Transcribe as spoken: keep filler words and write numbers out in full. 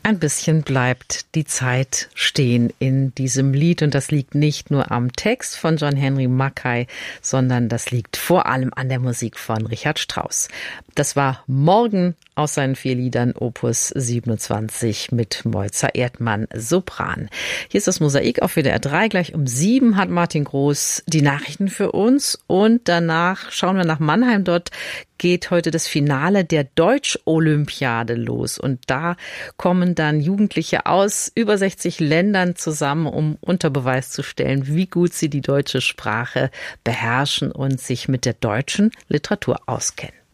Ein bisschen bleibt die Zeit stehen in diesem Lied und das liegt nicht nur am Text von John Henry Mackay, sondern das liegt vor allem an der Musik von Richard Strauss. Das war Morgen aus seinen vier Liedern Opus siebenundzwanzig mit Moiza Erdmann Sopran. Hier ist das Mosaik auf W D R drei. Gleich um sieben hat Martin Groß die Nachrichten für uns und danach schauen wir nach Mannheim. Dort geht heute das Finale der Deutsch-Olympiade los und da kommen dann Jugendliche aus über sechzig Ländern zusammen, um unter Beweis zu stellen, wie gut sie die deutsche Sprache beherrschen und sich mit der deutschen Literatur auskennen.